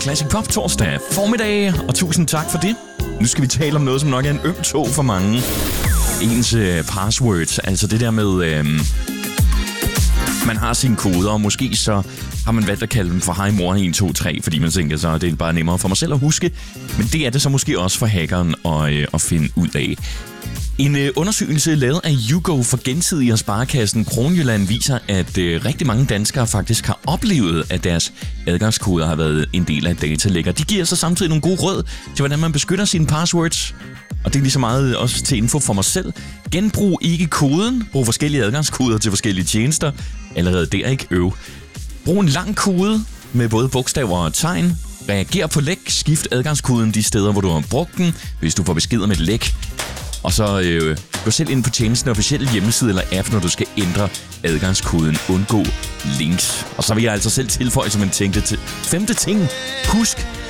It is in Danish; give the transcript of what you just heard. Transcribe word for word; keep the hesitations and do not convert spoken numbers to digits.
Classic Pop torsdag formiddag, og tusind tak for det. Nu skal vi tale om noget, som nok er en øm tå for mange. Ens øh, passwords, altså det der med, øh, man har sine koder, og måske så har man valgt at kalde dem for hej mor et to tre, fordi man tænker så, det er bare nemmere for mig selv at huske. Men det er det så måske også for hackeren at, øh, at finde ud af. En øh, undersøgelse lavet af YouGo for Gensidige og Sparekassen Kronjylland viser, at øh, rigtig mange danskere faktisk har oplevet, at deres adgangskoder har været en del af et datalækker. De giver så samtidig nogle gode råd til, hvordan man beskytter sine passwords. Og det er lige så meget også til info for mig selv. Genbrug ikke koden. Brug forskellige adgangskoder til forskellige tjenester. Allerede der ikke øv. Brug en lang kode med både bogstaver og tegn. Reager på læk. Skift adgangskoden de steder, hvor du har brugt den, hvis du får besked om et læk. Og så øh, gå selv ind på tjenestens officielle hjemmeside eller app, når du skal ændre adgangskoden. Undgå links. Og så vil jeg altså selv tilføje, som en tænkte til femte ting. Husk,